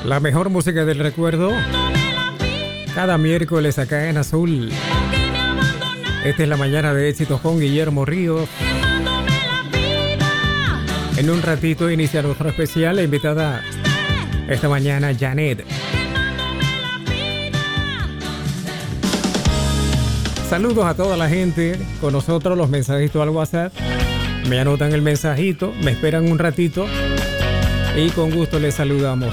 La mejor música del recuerdo. Cada miércoles acá en Azul. Esta es la mañana de éxitos con Guillermo Ríos. En un ratito inicia nuestro especial. La invitada esta mañana, Janet. Saludos a toda la gente. Con nosotros los mensajitos al WhatsApp. Me anotan el mensajito, me esperan un ratito y con gusto les saludamos.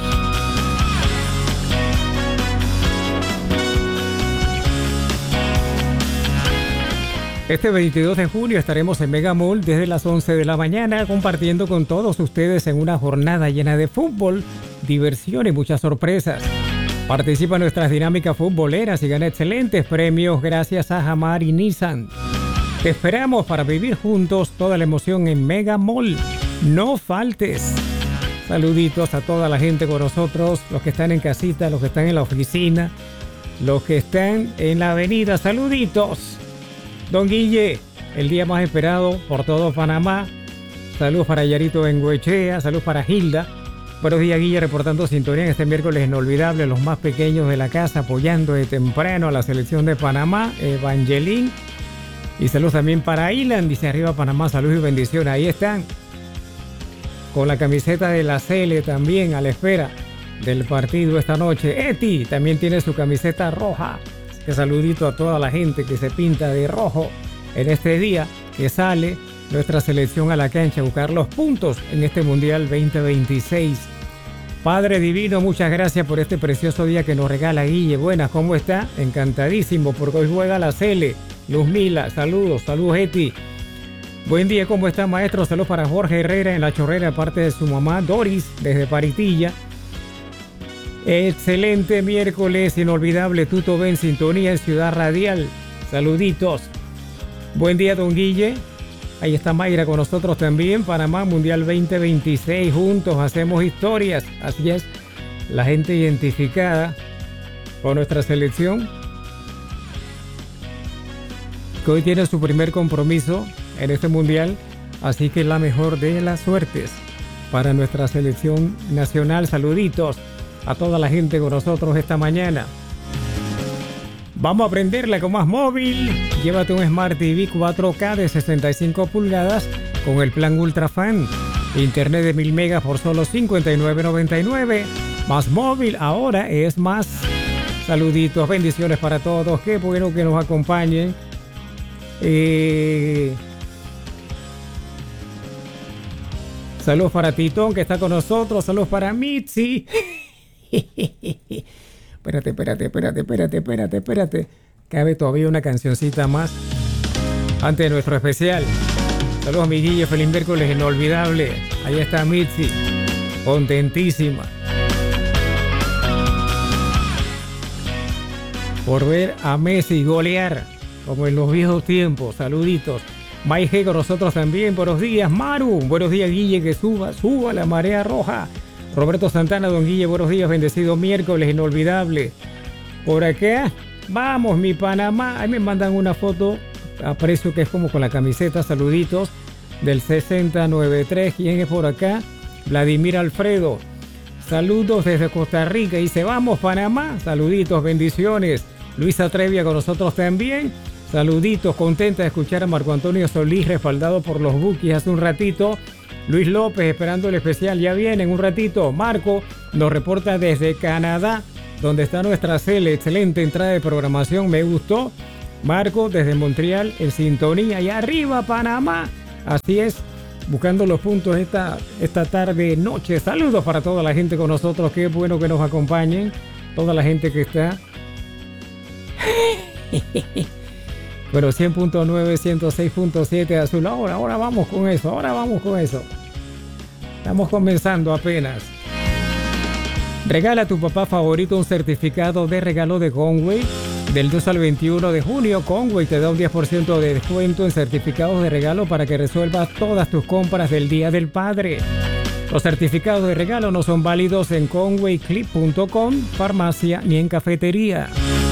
Este 22 de junio estaremos en Mega Mall desde las 11 de la mañana compartiendo con todos ustedes en una jornada llena de fútbol, diversión y muchas sorpresas. Participa en nuestras dinámicas futboleras y gana excelentes premios gracias a Jamar y Nissan. Te esperamos para vivir juntos toda la emoción en Mega Mall. No faltes. Saluditos a toda la gente con nosotros, los que están en casita, los que están en la oficina, los que están en la avenida. Saluditos. Don Guille, el día más esperado por todo Panamá. Saludos para Yarito Bengoechea, saludos para Hilda. Buenos días, Guille, reportando sintonía en este miércoles inolvidable. Los más pequeños de la casa apoyando de temprano a la selección de Panamá. Evangelín. Y saludos también para Ilan, dice arriba Panamá, saludos y bendiciones. Ahí están, con la camiseta de la Cele también a la espera del partido esta noche. Eti también tiene su camiseta roja. Que saludito a toda la gente que se pinta de rojo en este día que sale nuestra selección a la cancha a buscar los puntos en este Mundial 2026. Padre Divino, muchas gracias por este precioso día que nos regala Guille. Buenas, ¿cómo está? Encantadísimo porque hoy juega la Cele. Luz Mila, saludos Eti. Buen día, ¿cómo está, maestro? Saludos para Jorge Herrera en La Chorrera, parte de su mamá Doris, desde Paritilla. Excelente miércoles, inolvidable. Tuto Ben, sintonía en Ciudad Radial. Saluditos. Buen día, don Guille. Ahí está Mayra con nosotros también. Panamá Mundial 2026. Juntos hacemos historias. Así es, la gente identificada con nuestra selección, que hoy tiene su primer compromiso en este mundial, así que la mejor de las suertes para nuestra selección nacional. Saluditos a toda la gente con nosotros esta mañana. Vamos a aprenderla con Más Móvil. Llévate un Smart TV 4K de 65 pulgadas con el plan Ultra Fan. Internet de 1000 megas por solo $59.99. Más Móvil ahora es más. Saluditos, bendiciones para todos. Qué bueno que nos acompañen. Saludos para Titón que está con nosotros. Saludos para Mitzi. Espérate. Cabe todavía una cancioncita más antes de nuestro especial. Saludos a mi Guille, feliz miércoles inolvidable. Ahí está Mitzi, contentísima por ver a Messi golear como en los viejos tiempos. Saluditos. Mike G con nosotros también. Buenos días, Maru. Buenos días, Guille, que suba la marea roja. Roberto Santana, don Guille, buenos días, bendecido miércoles inolvidable. Por acá, vamos, mi Panamá. Ahí me mandan una foto, aprecio que es como con la camiseta, saluditos, del 6093. ¿Quién es por acá? Vladimir Alfredo. Saludos desde Costa Rica. Dice, vamos, Panamá. Saluditos, bendiciones. Luisa Trevia con nosotros también. Saluditos, contenta de escuchar a Marco Antonio Solís respaldado por los Bukis hace un ratito. Luis López esperando el especial, ya viene en un ratito. Marco nos reporta desde Canadá, donde está nuestra Cele. Excelente entrada de programación, me gustó. Marco desde Montreal en sintonía y arriba Panamá. Así es, buscando los puntos esta tarde, noche. Saludos para toda la gente con nosotros, qué bueno que nos acompañen. Toda la gente que está. Bueno, 100.9, 106.7 Azul. Ahora vamos con eso, Estamos comenzando apenas. Regala a tu papá favorito un certificado de regalo de Conway. Del 2 al 21 de junio, Conway te da un 10% de descuento en certificados de regalo para que resuelvas todas tus compras del Día del Padre. Los certificados de regalo no son válidos en conwayclip.com, farmacia ni en cafetería.